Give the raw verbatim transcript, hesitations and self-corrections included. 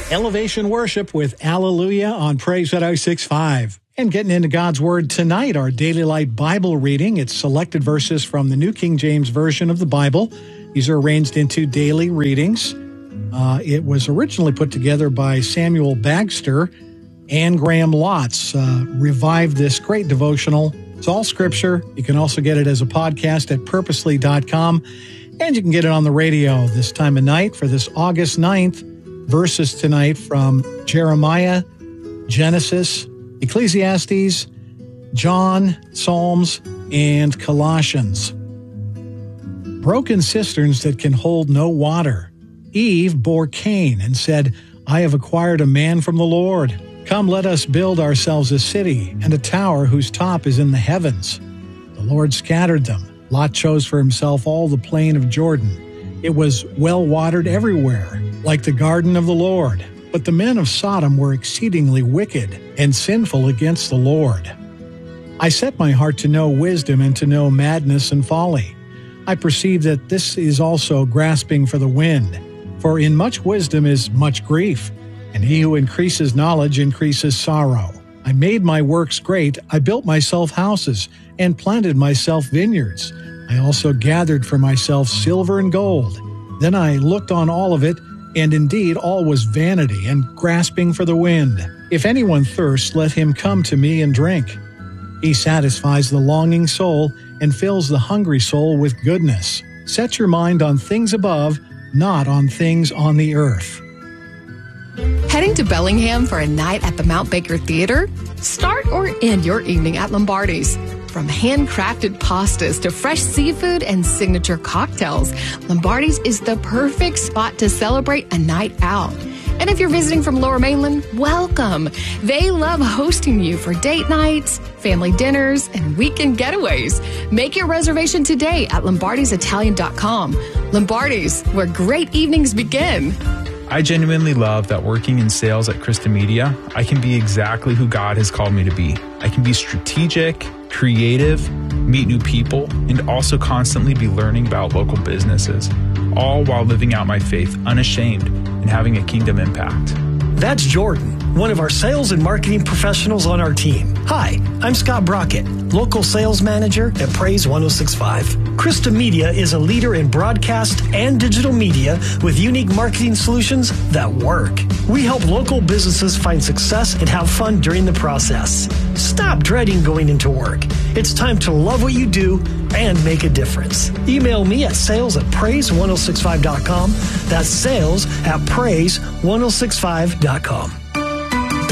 Elevation Worship with Alleluia on Praise one oh six point five. And getting into God's Word tonight, our Daily Light Bible reading. It's selected verses from the New King James Version of the Bible. These are arranged into daily readings. Uh, it was originally put together by Samuel Bagster. Anne Graham Lotz uh, revived this great devotional. It's all Scripture. You can also get it as a podcast at purposely dot com. And you can get it on the radio this time of night for this August ninth. Verses tonight from Jeremiah, Genesis, Ecclesiastes, John, Psalms, and Colossians. Broken cisterns that can hold no water. Eve bore Cain and said, I have acquired a man from the Lord. Come, let us build ourselves a city and a tower whose top is in the heavens. The Lord scattered them. Lot chose for himself all the plain of Jordan. It was well-watered everywhere, like the garden of the Lord. But the men of Sodom were exceedingly wicked and sinful against the Lord. I set my heart to know wisdom and to know madness and folly. I perceive that this is also grasping for the wind. For in much wisdom is much grief, and he who increases knowledge increases sorrow. I made my works great, I built myself houses, and planted myself vineyards. I also gathered for myself silver and gold. Then I looked on all of it, and indeed all was vanity and grasping for the wind. If anyone thirsts, let him come to me and drink. He satisfies the longing soul and fills the hungry soul with goodness. Set your mind on things above, not on things on the earth. Heading to Bellingham for a night at the Mount Baker Theater? Start or end your evening at Lombardi's. From handcrafted pastas to fresh seafood and signature cocktails, Lombardi's is the perfect spot to celebrate a night out. And if you're visiting from Lower Mainland, welcome. They love hosting you for date nights, family dinners, and weekend getaways. Make your reservation today at lombardis italian dot com. Lombardi's, where great evenings begin. I genuinely love that working in sales at Christa Media, I can be exactly who God has called me to be. I can be strategic, creative, meet new people, and also constantly be learning about local businesses, all while living out my faith unashamed and having a kingdom impact. That's Jordan, one of our sales and marketing professionals on our team. Hi, I'm Scott Brockett, local sales manager at Praise one oh six point five. Christa Media is a leader in broadcast and digital media with unique marketing solutions that work. We help local businesses find success and have fun during the process. Stop dreading going into work. It's time to love what you do and make a difference. Email me at sales at praise one oh six five dot com. That's sales at praise one oh six five dot com.